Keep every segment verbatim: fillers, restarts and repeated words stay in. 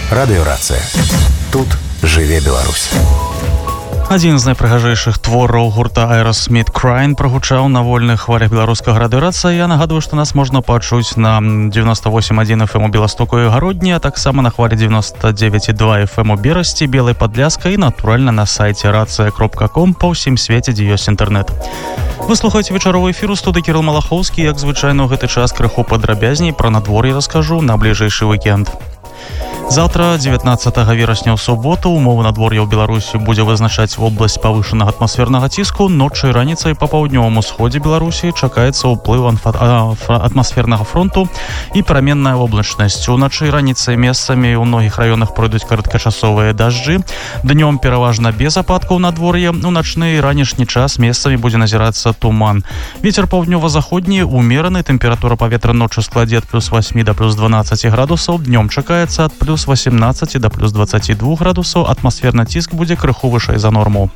Радыёрацыя. Тут жыве Беларусь. Адзін з найпрыгажэйшых твораў гурта Aerosmith Crying прагучаў на вольных хвалях беларускага радыёрацыі. Я нагадваю, што нас можна пачуць на девяносто восемь адзін эф эм у Беластоку і Гародні, а таксама на хвалі девяносто девять и два эф эм у Берасці, Белай Падляска і, натуральна, на сайце рацыя кропка ком па ўсім свеце, дзе ёсць інтэрнэт. Вы слухаеце вечаровы эфір, у студыі Кірыл Малахоўскі. Як звычайна, ў гэты час крыху падрабязней пра надвор'е раскажу на бліжэйшы уікенд. Завтра, девятнадцатого верасня ў суботу, умовы надвор'я ў Беларусі будзе вызначаць вобласць павышанага атмасфернага ціску. Ноччу і раніцай па паўднёвым усходзе Беларусі чакаецца ўплыў атмасфернага фронту і пераменная воблачнасць. Уначы і раніцай месцамі ў многіх раёнах пройдуць кароткачасовыя дажджы. Днём пераважна без ападкаў надвор'я. У начны і ранішні час месцамі будзе назірацца туман. Вецер паўднёва-заходні умераны. Тэмпература паветра ноччу складзе ад плюс восьмі да плюс дванаццаці градусаў. Днём чакаецца ад плюс восемнадцаці да плюс дваццаці двух градусаў. Атмасферны ціск будзе крыху вышэй за норму.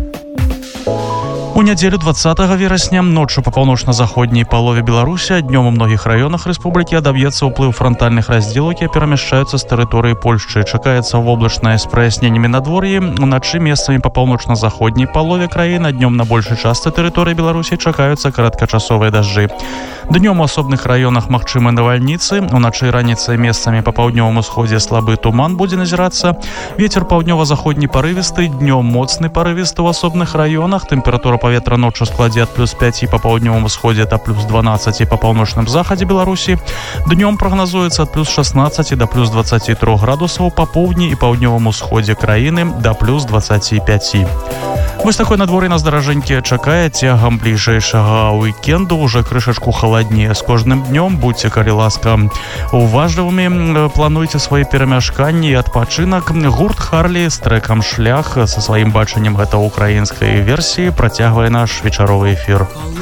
У нядзелю двадцатого верасня ноччу па паўночна-заходняй палове Беларусі, днём у многіх раёнах рэспублікі адаб'ецца ўплыў франтальных раздзелаў, якія перамяшчаюцца з тэрыторыі Польшчы. Чакаецца воблачнае з праясненнямі надвор'і. Уначы месцамі па паўночна-заходняй палове краіны, днём на большай частцы тэрыторыі Беларусі чакаюцца кароткачасовыя дажджы. Днём у асобных раёнах магчымы навальніцы. Уначы і раніцай месцамі па паўднёвым усходзе слабы туман будзе назірацца. Вецер паўднёва-заходні парывісты, днём моцны парывісты ў асобных раёнах. Тэмпература паветра ноччу складзе ад плюс пяці па паўднёвым усходзе да плюс дванаццаці па паўночным захадзе Беларусі. Днём прагназуецца ад плюс шаснаццаці да плюс дваццаці трох градусаў, па поўдні і паўднёвым усходзе краіны да плюс дваццаці пяці. Вось такое надвор'е нас, даражэнькія, чакае цягам бліжэйшага уікенду. Уже крышачку халаднее з кожным днём. Будьце, калі ласка, уважлівымі. Плануйце свае перамяшканні і адпачынак. Гурт Харлі з трэкам «Шлях» са сваім бачаннем гэта ўкраінскай версіі працягвае наш вечаровы эфір.